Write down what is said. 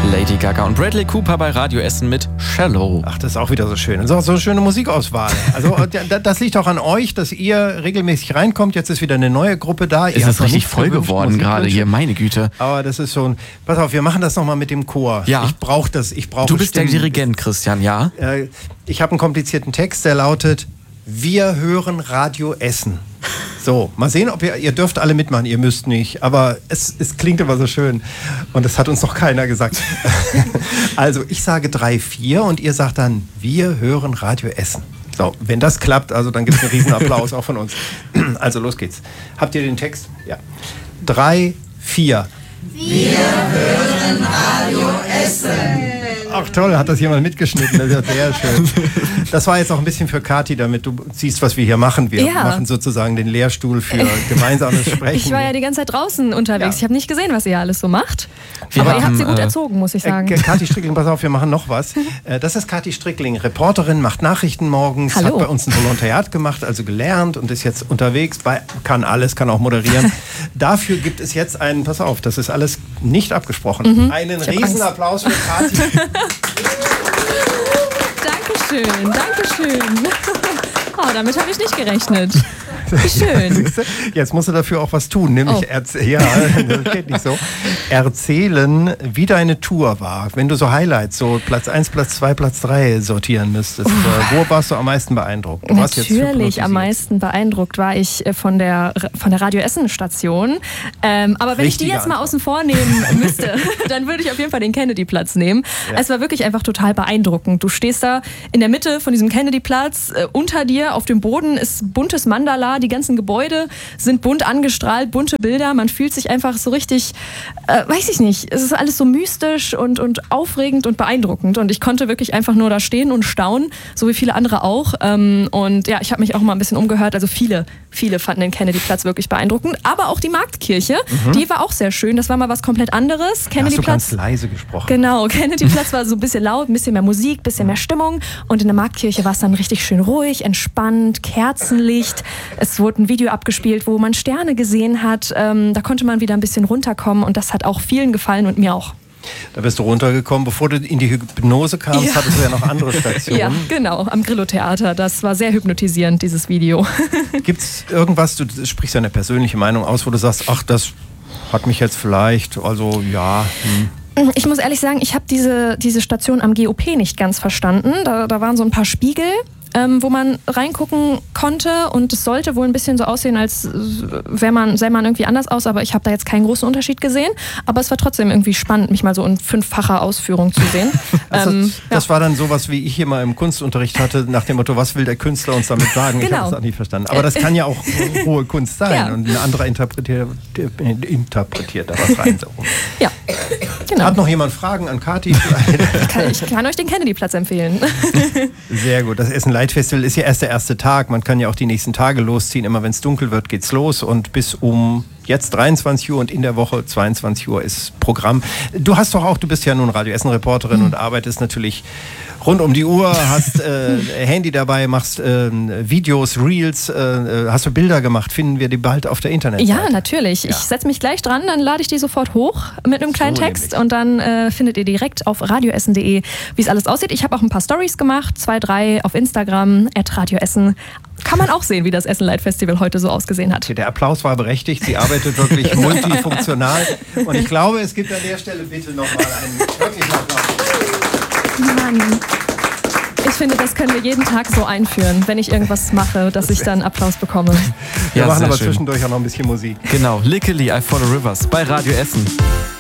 Lady Gaga und Bradley Cooper bei Radio Essen mit Shallow. Ach, das ist auch wieder so schön. Das ist auch so eine schöne Musikauswahl. Also das liegt auch an euch, dass ihr regelmäßig reinkommt. Jetzt ist wieder eine neue Gruppe da. Ist es richtig voll geworden gerade hier, meine Güte. Aber das ist schon... Pass auf, wir machen das nochmal mit dem Chor. Ja. Ich brauche das. Du bist der Dirigent, Christian, ja? Ich habe einen komplizierten Text, der lautet: Wir hören Radio Essen. So, mal sehen, ob ihr dürft alle mitmachen, ihr müsst nicht, aber es klingt immer so schön und das hat uns noch keiner gesagt. Also ich sage 3, 4 und ihr sagt dann: Wir hören Radio Essen. So, wenn das klappt, also dann gibt es einen riesen Applaus auch von uns. Also los geht's. Habt ihr den Text? Ja. 3, 4. Wir hören Radio Essen. Ach toll, hat das jemand mitgeschnitten, das ist ja sehr schön. Das war jetzt auch ein bisschen für Kathi, damit du siehst, was wir hier machen. Wir machen sozusagen den Lehrstuhl für gemeinsames Sprechen. Ich war ja die ganze Zeit draußen unterwegs. Ja. Ich habe nicht gesehen, was ihr alles so macht. Wir Aber ihr habt sie gut erzogen, muss ich sagen. Kathi Strickling, pass auf, wir machen noch was. Das ist Kathi Strickling, Reporterin, macht Nachrichten morgens, Hallo. hat bei uns ein Volontariat gemacht, also gelernt und ist jetzt unterwegs, kann alles, kann auch moderieren. Dafür gibt es jetzt einen, pass auf, das ist alles nicht abgesprochen, einen Riesenapplaus für Kathi. Dankeschön. Oh, damit habe ich nicht gerechnet. Wie schön. Jetzt musst du dafür auch was tun, nämlich das geht nicht so. Erzählen, wie deine Tour war. Wenn du so Highlights, so Platz 1, Platz 2, Platz 3 sortieren müsstest, wo warst du am meisten beeindruckt? Natürlich am meisten beeindruckt war ich von der Radio Essen Station. Aber wenn ich die jetzt mal außen vor nehmen müsste, dann würde ich auf jeden Fall den Kennedy-Platz nehmen. Ja. Es war wirklich einfach total beeindruckend. Du stehst da in der Mitte von diesem Kennedy-Platz, unter dir auf dem Boden ist buntes Mandala, die ganzen Gebäude sind bunt angestrahlt, bunte Bilder, man fühlt sich einfach so richtig, weiß ich nicht, es ist alles so mystisch und aufregend und beeindruckend und ich konnte wirklich einfach nur da stehen und staunen, so wie viele andere auch und ja, ich habe mich auch mal ein bisschen umgehört, also viele fanden den Kennedy-Platz wirklich beeindruckend, aber auch die Marktkirche, die war auch sehr schön, das war mal was komplett anderes. Hast du ganz leise gesprochen. Genau, Kennedy-Platz war so ein bisschen laut, ein bisschen mehr Musik, ein bisschen mehr Stimmung und in der Marktkirche war es dann richtig schön ruhig, entspannt, Kerzenlicht. Es wurde ein Video abgespielt, wo man Sterne gesehen hat. Da konnte man wieder ein bisschen runterkommen und das hat auch vielen gefallen und mir auch. Da bist du runtergekommen. Bevor du in die Hypnose kamst, hattest du ja noch andere Stationen. Ja, genau, am Grillo-Theater. Das war sehr hypnotisierend, dieses Video. Gibt es irgendwas, du sprichst ja eine persönliche Meinung aus, wo du sagst, ach, das hat mich jetzt vielleicht, also ja... Ich muss ehrlich sagen, ich habe diese Station am GOP nicht ganz verstanden. Da waren so ein paar Spiegel, wo man reingucken konnte und es sollte wohl ein bisschen so aussehen, als sähe man irgendwie anders aus, aber ich habe da jetzt keinen großen Unterschied gesehen. Aber es war trotzdem irgendwie spannend, mich mal so in 5-facher Ausführung zu sehen. Das war dann sowas, wie ich hier mal im Kunstunterricht hatte, nach dem Motto, was will der Künstler uns damit sagen? Genau. Ich habe das auch nicht verstanden. Aber das kann ja auch hohe Kunst sein und ein anderer interpretiert da was rein. So. Ja, genau. Hat noch jemand Fragen an Kathi? Ich kann euch den Kennedy-Platz empfehlen. Sehr gut. Das Essen Light Festival ist ja erst der erste Tag. Man kann ja auch die nächsten Tage losziehen. Immer wenn es dunkel wird, geht's los. Und bis um jetzt 23 Uhr und in der Woche 22 Uhr ist Programm. Du bist ja nun Radio Essen Reporterin und arbeitest natürlich rund um die Uhr, hast Handy dabei, machst Videos, Reels, hast du Bilder gemacht, finden wir die bald auf der Internetseite? Ja, natürlich. Ja. Ich setze mich gleich dran, dann lade ich die sofort hoch mit einem kleinen Text und dann findet ihr direkt auf radioessen.de, wie es alles aussieht. Ich habe auch ein paar Stories gemacht, 2, 3 auf Instagram, @radioessen. Kann man auch sehen, wie das Essen Light Festival heute so ausgesehen hat. Der Applaus war berechtigt, sie arbeitet wirklich multifunktional und ich glaube, es gibt an der Stelle bitte nochmal einen wirklichen Applaus. Mann. Ich finde, das können wir jeden Tag so einführen, wenn ich irgendwas mache, dass ich dann Applaus bekomme. Wir machen aber zwischendurch auch noch ein bisschen Musik. Genau, Lickily, I Follow Rivers bei Radio Essen.